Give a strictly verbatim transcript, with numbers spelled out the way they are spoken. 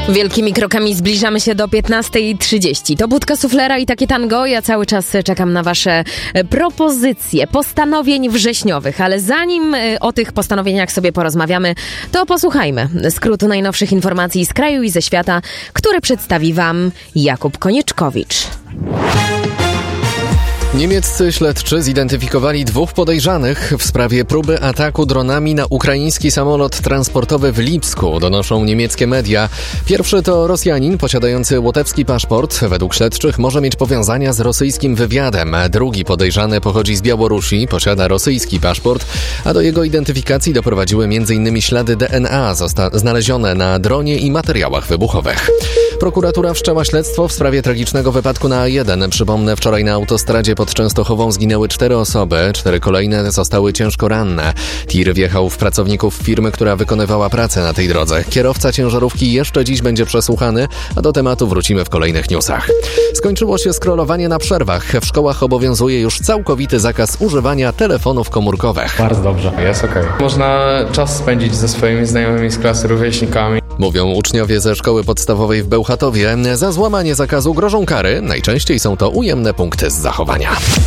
Wielkimi krokami zbliżamy się do piętnastej trzydzieści. To Budka Suflera i takie tango. Ja cały czas czekam na wasze propozycje postanowień wrześniowych, ale zanim o tych postanowieniach sobie porozmawiamy, to posłuchajmy skrótu najnowszych informacji z kraju i ze świata, które przedstawi wam Jakub Konieczkowicz. Niemieccy śledczy zidentyfikowali dwóch podejrzanych w sprawie próby ataku dronami na ukraiński samolot transportowy w Lipsku, donoszą niemieckie media. Pierwszy to Rosjanin posiadający łotewski paszport. Według śledczych może mieć powiązania z rosyjskim wywiadem. Drugi podejrzany pochodzi z Białorusi, posiada rosyjski paszport, a do jego identyfikacji doprowadziły m.in. ślady D N A zosta- znalezione na dronie i materiałach wybuchowych. Prokuratura wszczęła śledztwo w sprawie tragicznego wypadku na A jeden. Przypomnę, wczoraj na autostradzie pod Częstochową zginęły cztery osoby, cztery kolejne zostały ciężko ranne. Tir wjechał w pracowników firmy, która wykonywała pracę na tej drodze. Kierowca ciężarówki jeszcze dziś będzie przesłuchany, a do tematu wrócimy w kolejnych newsach. Skończyło się scrollowanie na przerwach. W szkołach obowiązuje już całkowity zakaz używania telefonów komórkowych. Bardzo dobrze, jest okej. Okay. Można czas spędzić ze swoimi znajomymi z klasy, rówieśnikami. Mówią uczniowie ze szkoły podstawowej w Bełchatowie. Za złamanie zakazu grożą kary. Najczęściej są to ujemne punkty z zachowania.